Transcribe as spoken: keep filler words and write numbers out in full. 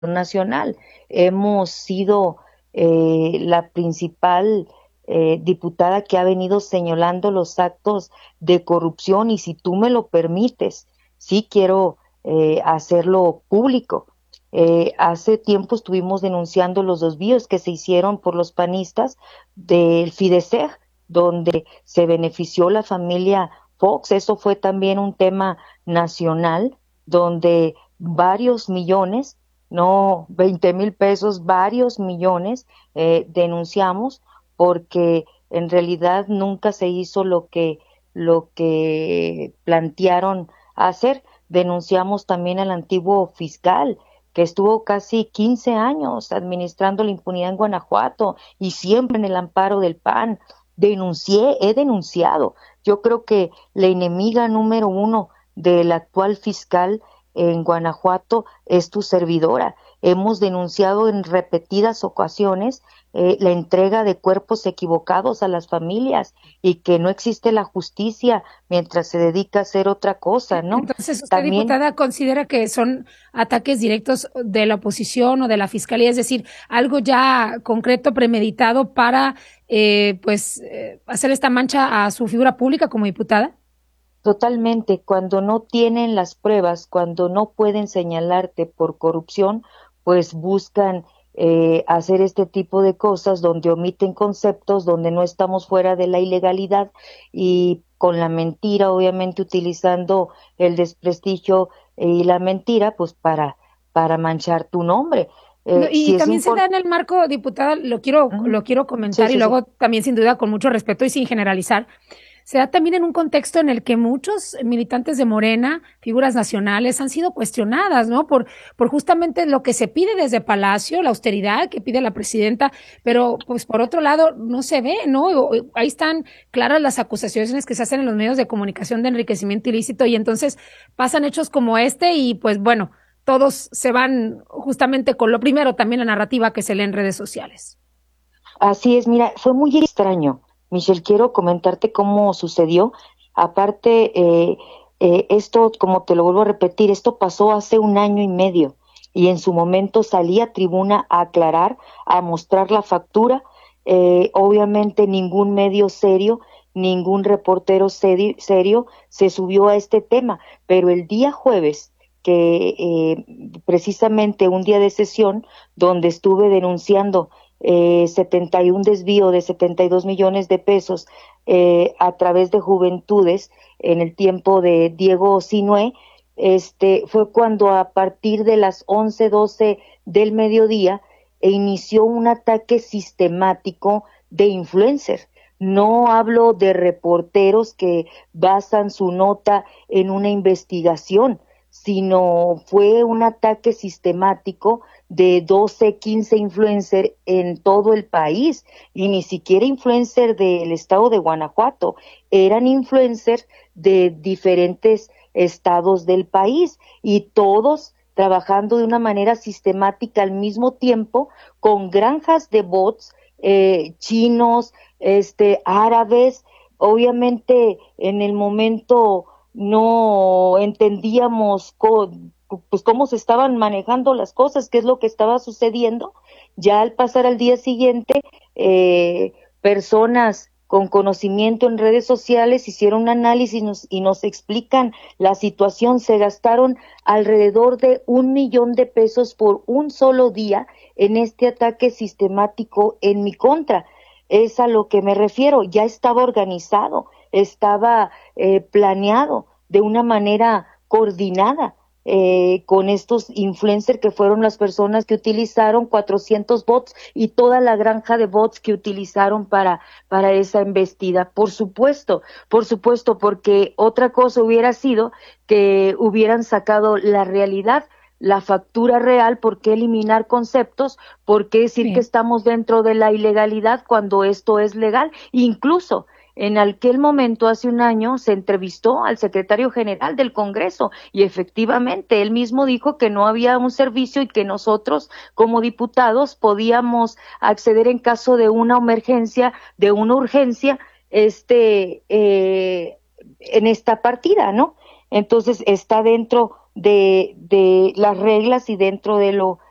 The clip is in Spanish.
nacional. Hemos sido eh, la principal eh, diputada que ha venido señalando los actos de corrupción y si tú me lo permites, sí quiero eh, hacerlo público. Eh, hace tiempo estuvimos denunciando los desvíos que se hicieron por los panistas del Fideseg, donde se benefició la familia Fox. Eso fue también un tema nacional, donde varios millones, no veinte mil pesos, varios millones eh, denunciamos porque en realidad nunca se hizo lo que, lo que plantearon hacer. Denunciamos también al antiguo fiscal que estuvo casi quince años administrando la impunidad en Guanajuato y siempre en el amparo del P A N. Denuncié, he denunciado. Yo creo que la enemiga número uno del actual fiscal en Guanajuato es tu servidora. Hemos denunciado en repetidas ocasiones eh, la entrega de cuerpos equivocados a las familias y que no existe la justicia mientras se dedica a hacer otra cosa, ¿no? Entonces, usted, También diputada, considera que son ataques directos de la oposición o de la fiscalía, es decir, algo ya concreto, premeditado para, eh, pues, eh, hacer esta mancha a su figura pública como diputada. totalmente, cuando no tienen las pruebas, cuando no pueden señalarte por corrupción, pues buscan eh, hacer este tipo de cosas donde omiten conceptos, donde no estamos fuera de la ilegalidad y con la mentira, obviamente utilizando el desprestigio y la mentira, pues para, para manchar tu nombre. No, Eh, y si es también se da importante, en el marco, diputada, lo quiero, lo quiero sí, comentar y sí, sí. luego también sin duda con mucho respeto y sin generalizar. Se da también en un contexto en el que muchos militantes de Morena, figuras nacionales, han sido cuestionadas, ¿no? Por, por justamente lo que se pide desde Palacio, la austeridad que pide la presidenta, pero pues por otro lado no se ve, ¿no? Ahí están claras las acusaciones que se hacen en los medios de comunicación de enriquecimiento ilícito y entonces pasan hechos como este y pues bueno, todos se van justamente con lo primero, también la narrativa que se lee en redes sociales. Así es, mira, fue muy extraño. Michelle, quiero comentarte cómo sucedió. Aparte, eh, eh, esto, como te lo vuelvo a repetir, esto pasó hace un año y medio y en su momento salí a tribuna a aclarar, a mostrar la factura. Eh, obviamente ningún medio serio, ningún reportero seri- serio se subió a este tema, pero el día jueves, que eh, precisamente un día de sesión donde estuve denunciando eh, setenta y un desvío de setenta y dos millones de pesos eh, a través de Juventudes en el tiempo de Diego Sinué, este, fue cuando a partir de las once, doce del mediodía e inició un ataque sistemático de influencers. No hablo de reporteros que basan su nota en una investigación, sino fue un ataque sistemático de doce, quince influencers en todo el país y ni siquiera influencers del estado de Guanajuato, eran influencers de diferentes estados del país y todos trabajando de una manera sistemática al mismo tiempo con granjas de bots eh, chinos, este, árabes. Obviamente en el momento no entendíamos co- pues cómo se estaban manejando las cosas, qué es lo que estaba sucediendo. Ya al pasar al día siguiente, eh, personas con conocimiento en redes sociales hicieron un análisis y nos, y nos explican la situación. Se gastaron alrededor de un millón de pesos por un solo día en este ataque sistemático en mi contra. Es a lo que me refiero, ya estaba organizado, estaba eh, planeado de una manera coordinada eh, con estos influencers que fueron las personas que utilizaron cuatrocientos bots y toda la granja de bots que utilizaron para, para esa embestida. Por supuesto, por supuesto, porque otra cosa hubiera sido que hubieran sacado la realidad, la factura real. ¿Por qué eliminar conceptos? ¿Por qué decir que Bien. estamos dentro de la ilegalidad cuando esto es legal? Incluso en aquel momento, hace un año, se entrevistó al secretario general del Congreso y efectivamente él mismo dijo que no había un servicio y que nosotros como diputados podíamos acceder en caso de una emergencia, de una urgencia, este, eh, en esta partida, ¿no? Entonces está dentro de, de las reglas y dentro de lo